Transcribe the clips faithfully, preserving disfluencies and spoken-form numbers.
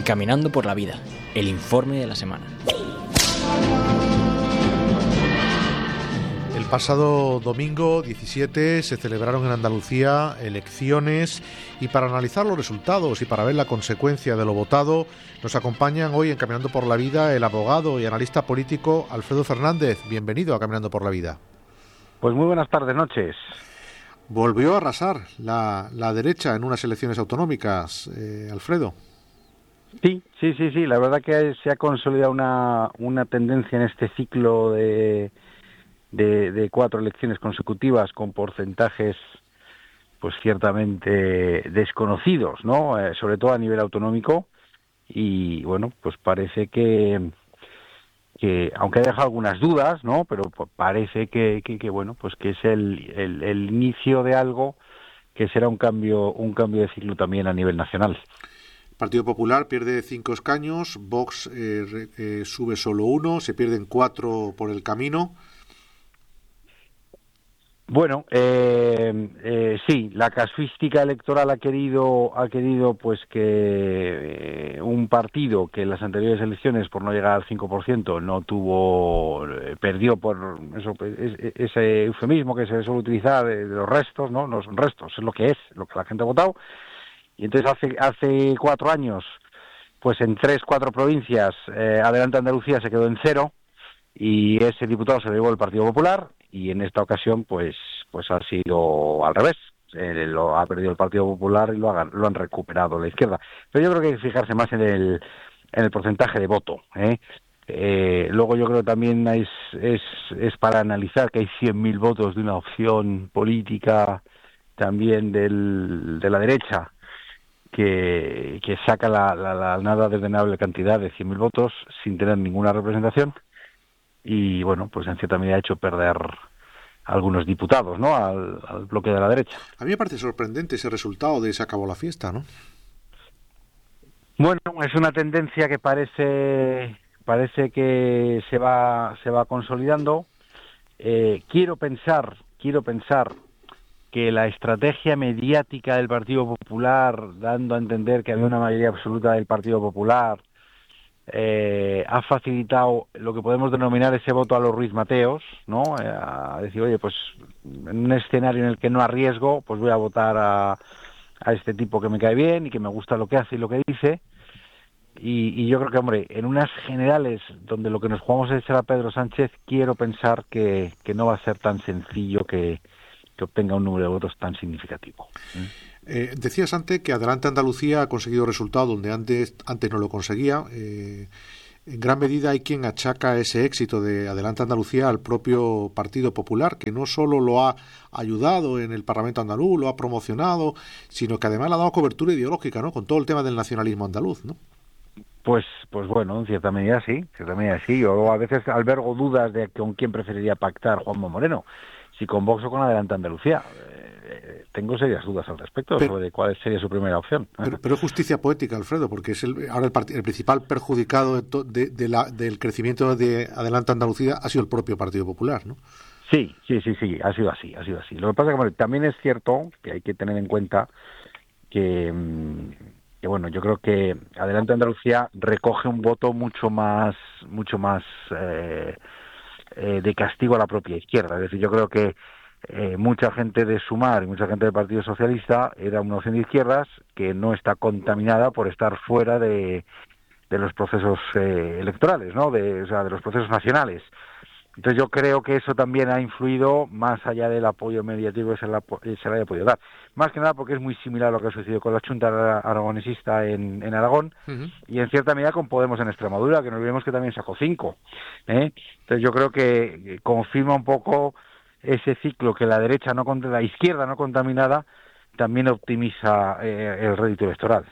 Caminando por la vida, el informe de la semana. El pasado domingo diecisiete se celebraron en Andalucía elecciones y para analizar los resultados y para ver la consecuencia de lo votado nos acompañan hoy en Caminando por la Vida el abogado y analista político Alfredo Fernández. Bienvenido a Caminando por la Vida. Pues muy buenas tardes, noches. Volvió a arrasar la, la derecha en unas elecciones autonómicas, eh, Alfredo. Sí, sí, sí, sí. La verdad que se ha consolidado una, una tendencia en este ciclo de, de, de cuatro elecciones consecutivas con porcentajes pues ciertamente desconocidos, ¿no? Eh, sobre todo a nivel autonómico. Y bueno, pues parece que que aunque ha dejado algunas dudas, ¿no? Pero parece que, que, que bueno, pues que es el, el, el inicio de algo que será un cambio un cambio de ciclo también a nivel nacional. El Partido Popular pierde cinco escaños, Vox eh, eh, sube solo uno, se pierden cuatro por el camino. Bueno, eh, eh, sí, la casuística electoral ha querido, ha querido pues que eh, un partido que en las anteriores elecciones, por no llegar al cinco por ciento, no tuvo, eh, perdió por eso, es, ese eufemismo que se suele utilizar de, de los restos, ¿no? No son restos, es lo que es, lo que la gente ha votado. Y entonces hace, hace cuatro años, pues en tres, cuatro provincias, eh, Adelante Andalucía se quedó en cero, y ese diputado se lo llevó el Partido Popular, y en esta ocasión pues pues ha sido al revés, eh, lo ha perdido el Partido Popular y lo, ha, lo han recuperado la izquierda. Pero yo creo que hay que fijarse más en el en el porcentaje de voto, ¿eh? Eh, luego yo creo que también es, es, es para analizar que hay cien mil votos de una opción política también del, de la derecha que, que saca la, la, la nada desdenable cantidad de cien mil votos sin tener ninguna representación. Y bueno, pues en cierta medida ha hecho perder algunos diputados, ¿no?, al, al bloque de la derecha. A mí me parece sorprendente ese resultado de se acabó la fiesta, ¿no? Bueno, es una tendencia que parece parece que se va se va consolidando. Eh, quiero pensar, quiero pensar que la estrategia mediática del Partido Popular, dando a entender que había una mayoría absoluta del Partido Popular, Eh, ha facilitado lo que podemos denominar ese voto a los Ruiz Mateos, ¿no? Eh, a decir, oye, pues en un escenario en el que no arriesgo, pues voy a votar a, a este tipo que me cae bien y que me gusta lo que hace y lo que dice. Y, y yo creo que, hombre, en unas generales donde lo que nos jugamos es echar a Pedro Sánchez, quiero pensar que, que no va a ser tan sencillo que, que obtenga un número de votos tan significativo. ¿Mm? Eh, decías antes que Adelante Andalucía ha conseguido resultados donde antes, antes no lo conseguía. Eh, en gran medida hay quien achaca ese éxito de Adelante Andalucía al propio Partido Popular, que no solo lo ha ayudado en el Parlamento andaluz, lo ha promocionado, sino que además le ha dado cobertura ideológica, ¿no?, con todo el tema del nacionalismo andaluz, ¿no? Pues, pues bueno, en cierta medida sí, en cierta medida sí. Yo a veces albergo dudas de con quién preferiría pactar Juanma Moreno, si con Vox o con Adelante Andalucía. Eh, tengo serias dudas al respecto pero, sobre cuál sería su primera opción. Pero, pero es justicia poética, Alfredo, porque es el, ahora el, part, el principal perjudicado de to, de, de la, del crecimiento de Adelante Andalucía ha sido el propio Partido Popular, ¿no? Sí, sí, sí, sí, ha sido así, ha sido así. Lo que pasa es que bueno, también es cierto que hay que tener en cuenta que, que bueno, yo creo que Adelante Andalucía recoge un voto mucho más, mucho más eh, eh, de castigo a la propia izquierda. Es decir, yo creo que eh, mucha gente de Sumar y mucha gente del Partido Socialista era una opción de izquierdas que no está contaminada por estar fuera de, de los procesos eh, electorales, ¿no? De, o sea, de los procesos nacionales. Entonces yo creo que eso también ha influido más allá del apoyo mediático que se le, se le haya podido dar. Más que nada porque es muy similar a lo que ha sucedido con la Junta Aragonesista en, en Aragón, uh-huh, y en cierta medida con Podemos en Extremadura, que no olvidemos que también sacó cinco. ¿eh? Entonces yo creo que confirma un poco ese ciclo que la derecha, no la izquierda no contaminada, también optimiza eh, el rédito electoral.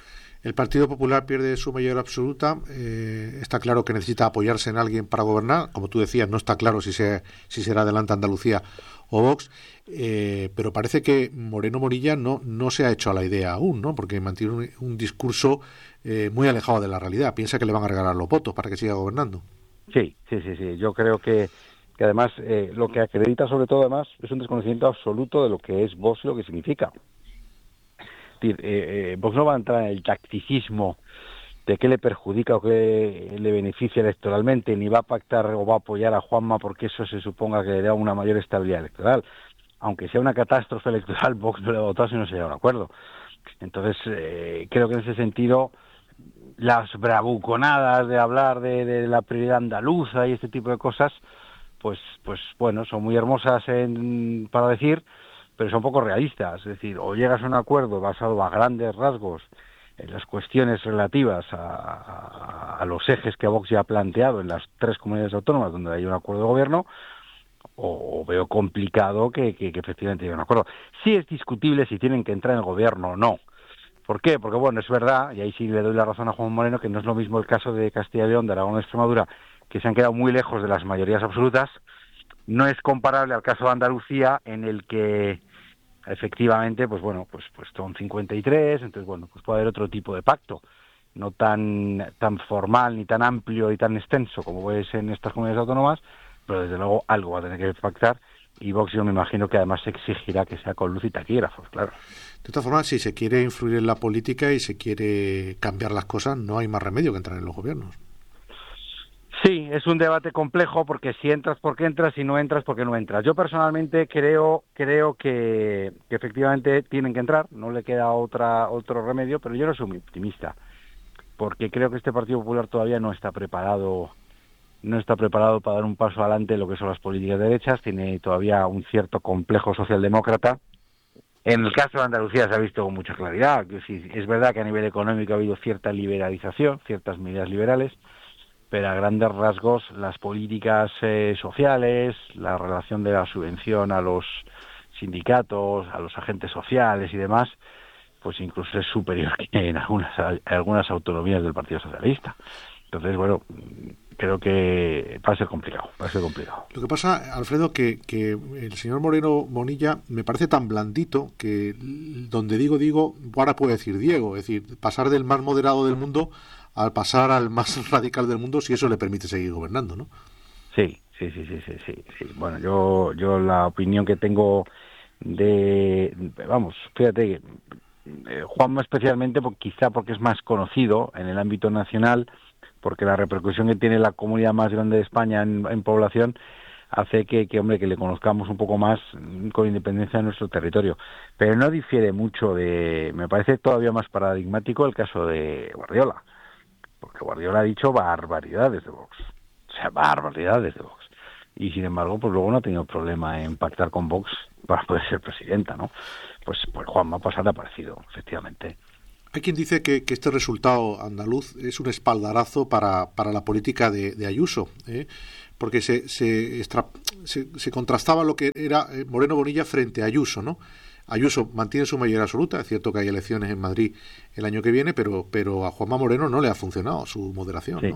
El Partido Popular pierde su mayoría absoluta. Eh, está claro que necesita apoyarse en alguien para gobernar. Como tú decías, no está claro si, se, si será Adelante Andalucía o Vox. Eh, pero parece que Moreno Morilla no, no se ha hecho a la idea aún, ¿no? Porque mantiene un, un discurso eh, muy alejado de la realidad. Piensa que le van a regalar los votos para que siga gobernando. Sí, sí, sí, sí. Yo creo que, que además eh, lo que acredita sobre todo además es un desconocimiento absoluto de lo que es Vox y lo que significa. Es decir, eh, eh, Vox no va a entrar en el tacticismo de qué le perjudica o qué le beneficia electoralmente, ni va a pactar o va a apoyar a Juanma porque eso se suponga que le da una mayor estabilidad electoral. Aunque sea una catástrofe electoral, Vox no le va a votar si no se llega a un acuerdo. Entonces, eh, creo que en ese sentido, las bravuconadas de hablar de, de la prioridad andaluza y este tipo de cosas, pues, pues bueno, son muy hermosas en, para decir, pero son poco realistas. Es decir, o llegas a un acuerdo basado a grandes rasgos en las cuestiones relativas a, a, a los ejes que Vox ya ha planteado en las tres comunidades autónomas donde hay un acuerdo de gobierno, o, o veo complicado que, que, que efectivamente haya un acuerdo. Sí es discutible si tienen que entrar en el gobierno o no. ¿Por qué? Porque, bueno, es verdad, y ahí sí le doy la razón a Juan Moreno, que no es lo mismo el caso de Castilla y León, de Aragón y Extremadura, que se han quedado muy lejos de las mayorías absolutas. No es comparable al caso de Andalucía, en el que efectivamente, pues bueno, pues pues son cincuenta y tres, entonces bueno, pues puede haber otro tipo de pacto, no tan tan formal, ni tan amplio y tan extenso como es en estas comunidades autónomas, pero desde luego algo va a tener que pactar, y Vox yo me imagino que además se exigirá que sea con luz y taquígrafos, claro. De todas formas, si se quiere influir en la política y se quiere cambiar las cosas, no hay más remedio que entrar en los gobiernos. Sí, es un debate complejo porque si entras porque entras, si no entras porque no entras. Yo personalmente creo creo que, que efectivamente tienen que entrar, no le queda otra otro remedio, pero yo no soy muy optimista porque creo que este Partido Popular todavía no está preparado no está preparado para dar un paso adelante en lo que son las políticas de derechas, tiene todavía un cierto complejo socialdemócrata. En el caso de Andalucía se ha visto con mucha claridad, que sí, es verdad que a nivel económico ha habido cierta liberalización, ciertas medidas liberales, pero a grandes rasgos las políticas eh, sociales, la relación de la subvención a los sindicatos, a los agentes sociales y demás, pues incluso es superior que en algunas, en algunas autonomías del Partido Socialista. Entonces, bueno, creo que va a ser complicado, va a ser complicado. Lo que pasa, Alfredo, que, que el señor Moreno Bonilla me parece tan blandito que donde digo, digo, ahora puede decir Diego, es decir, pasar del más moderado del mundo al pasar al más radical del mundo, si eso le permite seguir gobernando, ¿no? Sí, sí, sí, sí, sí, sí. sí. Bueno, yo, yo la opinión que tengo de, vamos, fíjate que eh, Juanma especialmente, porque, quizá porque es más conocido en el ámbito nacional, porque la repercusión que tiene la comunidad más grande de España en, en población hace que, que, hombre, que le conozcamos un poco más con independencia de nuestro territorio. Pero no difiere mucho de, me parece todavía más paradigmático el caso de Guardiola, porque Guardiola ha dicho barbaridades de Vox, o sea, barbaridades de Vox. Y sin embargo, pues luego no ha tenido problema en pactar con Vox para poder ser presidenta, ¿no? Pues, pues Juanma pues ha aparecido, efectivamente. Hay quien dice que, que este resultado andaluz es un espaldarazo para, para la política de, de Ayuso, ¿eh? porque se, se, extra, se, se contrastaba lo que era Moreno Bonilla frente a Ayuso, ¿no? Ayuso mantiene su mayoría absoluta, es cierto que hay elecciones en Madrid el año que viene, pero pero a Juanma Moreno no le ha funcionado su moderación, sí. ¿no?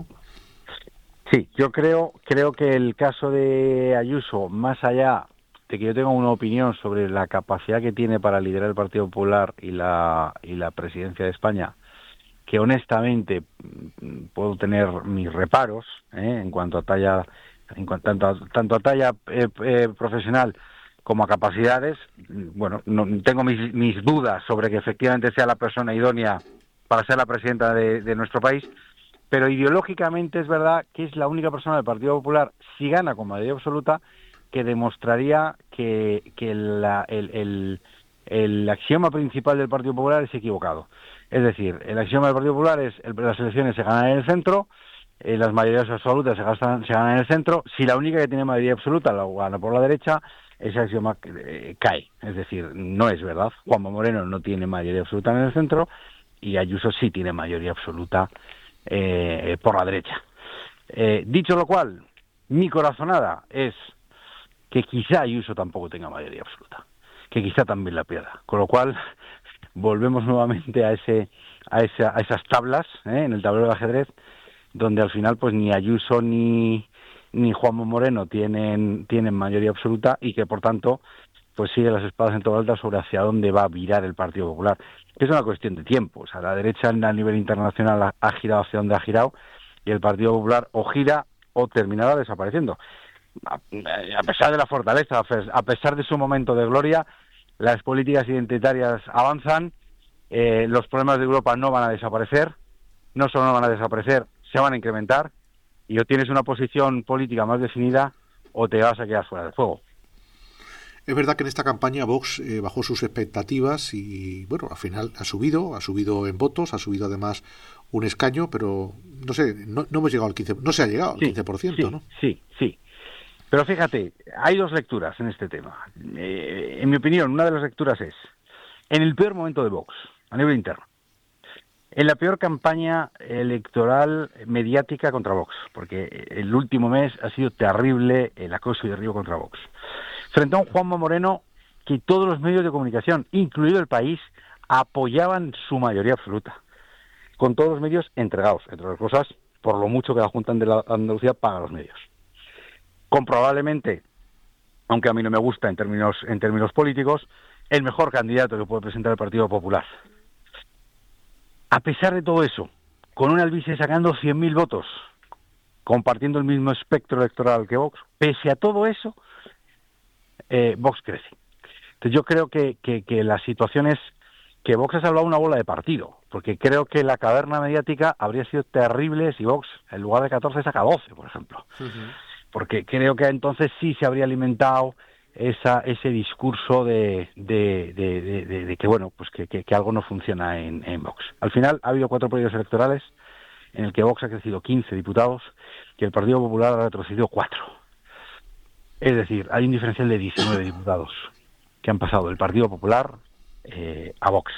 Sí, yo creo creo que el caso de Ayuso, más allá de que yo tenga una opinión sobre la capacidad que tiene para liderar el Partido Popular y la y la presidencia de España, que honestamente puedo tener mis reparos, ¿eh? en cuanto a talla, en cuanto tanto a, tanto a talla eh, eh, profesional como a capacidades, bueno, no, tengo mis, mis dudas sobre que efectivamente sea la persona idónea para ser la presidenta de, de nuestro país, pero ideológicamente es verdad que es la única persona del Partido Popular, si gana con mayoría absoluta, que demostraría que, que la, el, el, el axioma principal del Partido Popular es equivocado. Es decir, el axioma del Partido Popular es el, las elecciones se ganan en el centro, eh, las mayorías absolutas se, gastan, se ganan en el centro, si la única que tiene mayoría absoluta la gana por la derecha, ese axioma eh, cae. Es decir, no es verdad. Juanma Moreno no tiene mayoría absoluta en el centro y Ayuso sí tiene mayoría absoluta eh, por la derecha. Eh, dicho lo cual, mi corazonada es que quizá Ayuso tampoco tenga mayoría absoluta, que quizá también la pierda. Con lo cual, volvemos nuevamente a ese a, esa, a esas tablas ¿eh? en el tablero de ajedrez, donde al final pues ni Ayuso ni ni Juanma Moreno tienen tienen mayoría absoluta y que por tanto pues sigue las espadas en todo alta sobre hacia dónde va a virar el Partido Popular. Es una cuestión de tiempo. O sea, la derecha a nivel internacional ha, ha girado hacia donde ha girado y el Partido Popular o gira o terminará desapareciendo. A, a pesar de la fortaleza, a pesar de su momento de gloria, las políticas identitarias avanzan, eh, los problemas de Europa no van a desaparecer, no solo no van a desaparecer, se van a incrementar, y o tienes una posición política más definida o te vas a quedar fuera del juego. Es verdad que en esta campaña Vox eh, bajó sus expectativas y, bueno, al final ha subido, ha subido en votos, ha subido además un escaño, pero no sé, no, no hemos llegado al quince por ciento, no se ha llegado al sí, quince por ciento, sí, ¿no? Sí, sí. Pero fíjate, hay dos lecturas en este tema. Eh, en mi opinión, una de las lecturas es, en el peor momento de Vox, a nivel interno, en la peor campaña electoral mediática contra Vox, porque el último mes ha sido terrible el acoso y derribo contra Vox, frente a un Juanma Moreno que todos los medios de comunicación, incluido El País, apoyaban su mayoría absoluta, con todos los medios entregados, entre otras cosas, por lo mucho que la Junta de Andalucía paga a los medios. Con probablemente, aunque a mí no me gusta en términos, en términos políticos, el mejor candidato que puede presentar el Partido Popular. A pesar de todo eso, con un Alvise sacando cien mil votos, compartiendo el mismo espectro electoral que Vox, pese a todo eso, eh, Vox crece. Entonces yo creo que, que, que la situación es que Vox ha salvado una bola de partido, porque creo que la caverna mediática habría sido terrible si Vox, en lugar de catorce, saca doce, por ejemplo. Uh-huh. Porque creo que entonces sí se habría alimentado esa ese discurso de de, de, de, de, de que bueno pues que, que, que algo no funciona en, en Vox. Al final ha habido cuatro periodos electorales en el que Vox ha crecido quince diputados y el Partido Popular ha retrocedido cuatro. Es decir, hay un diferencial de diecinueve diputados que han pasado del Partido Popular eh, a Vox.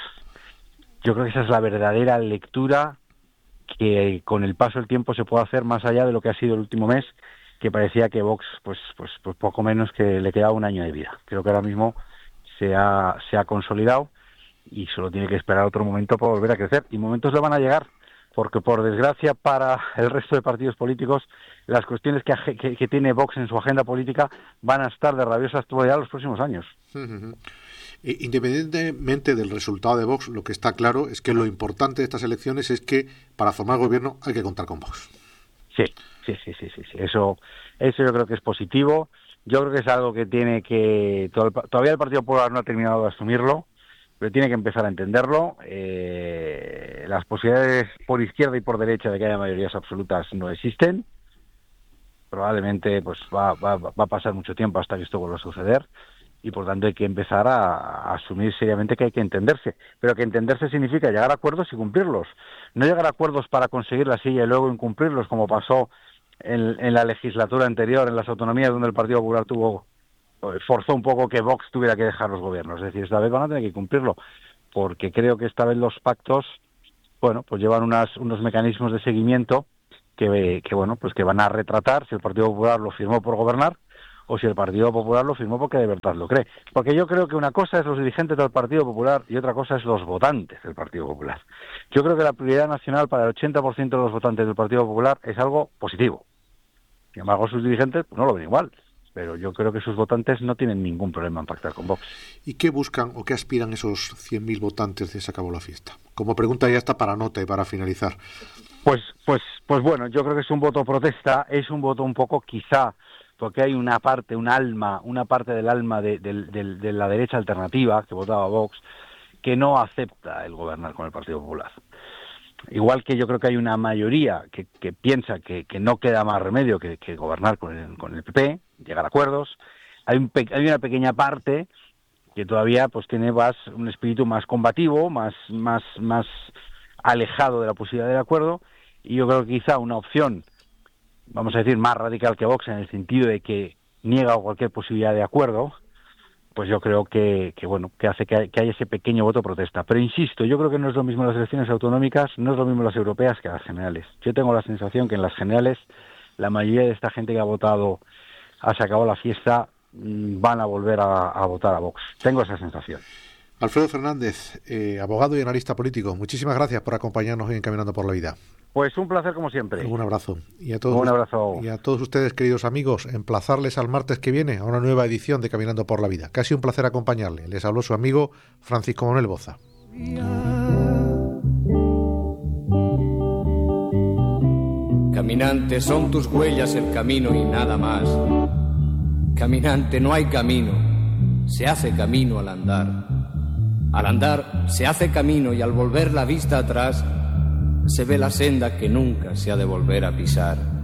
Yo creo que esa es la verdadera lectura que con el paso del tiempo se puede hacer más allá de lo que ha sido el último mes, que parecía que Vox, pues, pues, pues poco menos que le quedaba un año de vida. Creo que ahora mismo se ha, se ha consolidado y solo tiene que esperar otro momento para volver a crecer. Y momentos le van a llegar, porque por desgracia para el resto de partidos políticos, las cuestiones que, que, que tiene Vox en su agenda política van a estar de rabiosa actualidad los próximos años. Uh-huh. Independientemente del resultado de Vox, lo que está claro es que lo importante de estas elecciones es que para formar gobierno hay que contar con Vox. Sí. Sí, sí, sí, sí, sí. Eso, eso yo creo que es positivo. Yo creo que es algo que tiene que... Todavía el Partido Popular no ha terminado de asumirlo, pero tiene que empezar a entenderlo. Eh, las posibilidades por izquierda y por derecha de que haya mayorías absolutas no existen. Probablemente pues va, va, va a pasar mucho tiempo hasta que esto vuelva a suceder. Y por tanto hay que empezar a, a asumir seriamente que hay que entenderse, pero que entenderse significa llegar a acuerdos y cumplirlos, no llegar a acuerdos para conseguir la silla y luego incumplirlos, como pasó en, en la legislatura anterior, en las autonomías donde el Partido Popular tuvo forzó un poco que Vox tuviera que dejar los gobiernos. Es decir, esta vez van a tener que cumplirlo, porque creo que esta vez los pactos, bueno, pues llevan unas, unos mecanismos de seguimiento que, que bueno, pues que van a retratar si el Partido Popular lo firmó por gobernar o si el Partido Popular lo firmó porque de verdad lo cree. Porque yo creo que una cosa es los dirigentes del Partido Popular y otra cosa es los votantes del Partido Popular. Yo creo que la prioridad nacional para el ochenta por ciento de los votantes del Partido Popular es algo positivo. Sin embargo, sus dirigentes pues, no lo ven igual. Pero yo creo que sus votantes no tienen ningún problema en pactar con Vox. ¿Y qué buscan o qué aspiran esos cien mil votantes de Se acabó la fiesta? Como pregunta ya está para nota y para finalizar. Pues, pues, pues bueno, yo creo que es un voto protesta, es un voto un poco quizá, porque hay una parte, un alma, una parte del alma de, de, de, de la derecha alternativa que votaba Vox, que no acepta el gobernar con el Partido Popular. Igual que yo creo que hay una mayoría que, que piensa que, que no queda más remedio que, que gobernar con el, con el P P, llegar a acuerdos. Hay, un pe- hay una pequeña parte que todavía pues tiene más, un espíritu más combativo, más, más, más alejado de la posibilidad del acuerdo, y yo creo que quizá una opción, vamos a decir, más radical que Vox, en el sentido de que niega cualquier posibilidad de acuerdo, pues yo creo que, que bueno, que hace que, que haya ese pequeño voto protesta. Pero insisto, yo creo que no es lo mismo las elecciones autonómicas, no es lo mismo las europeas que las generales. Yo tengo la sensación que en las generales la mayoría de esta gente que ha votado a Se acabó la fiesta van a volver a, a votar a Vox. Tengo esa sensación. Alfredo Fernández, eh, abogado y analista político, muchísimas gracias por acompañarnos hoy en Caminando por la Vida. Pues un placer como siempre. Un abrazo. Y a todos, un abrazo. Y a todos ustedes, queridos amigos, emplazarles al martes que viene a una nueva edición de Caminando por la Vida. Casi un placer acompañarle. Les habló su amigo Francisco Manuel Boza. Caminante, son tus huellas el camino y nada más. Caminante, no hay camino, se hace camino al andar. Al andar se hace camino y al volver la vista atrás se ve la senda que nunca se ha de volver a pisar.